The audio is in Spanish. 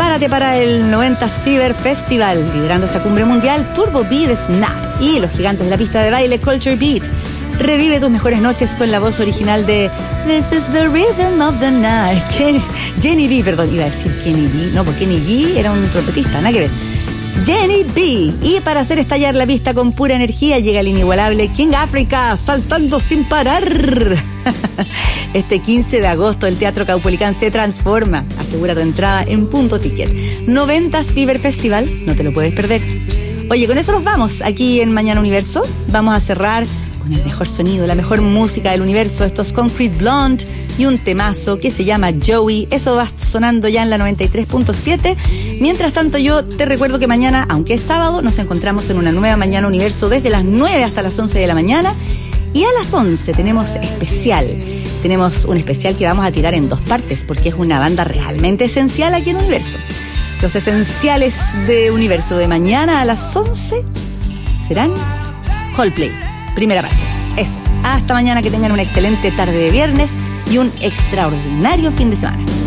Prepárate para el 90s Fever Festival, liderando esta cumbre mundial, Turbo Beat Snap y los gigantes de la pista de baile Culture Beat. Revive tus mejores noches con la voz original de This is the Rhythm of the Night. Jenny B, perdón, iba a decir Kenny B. No, porque Kenny G era un trompetista, nada que ver. Jenny B. Y para hacer estallar la pista con pura energía llega el inigualable King Africa, saltando sin parar. Este 15 de agosto el Teatro Caupolicán se transforma. Asegura tu entrada en Punto Ticket. 90s Fever Festival, no te lo puedes perder. Oye, con eso nos vamos aquí en Mañana Universo. Vamos a cerrar con el mejor sonido, la mejor música del universo. Esto es Concrete Blonde y un temazo que se llama Joey. Eso va sonando ya en la 93.7. Mientras tanto, yo te recuerdo que mañana, aunque es sábado, nos encontramos en una nueva Mañana Universo desde las 9 hasta las 11 de la mañana. Y a las 11 tenemos especial. Tenemos un especial que vamos a tirar en 2 partes porque es una banda realmente esencial aquí en Universo. Los esenciales de Universo de mañana a las 11 serán Coldplay. Primera parte. Eso. Hasta mañana, que tengan una excelente tarde de viernes y un extraordinario fin de semana.